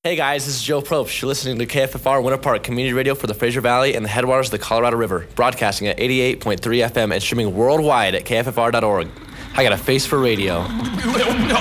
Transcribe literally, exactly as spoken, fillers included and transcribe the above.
Hey guys, this is Joe Probst. You're listening to K F F R Winter Park Community Radio for the Fraser Valley and the headwaters of the Colorado River, broadcasting at eighty-eight point three F M and streaming worldwide at K F F R dot org. I got a face for radio.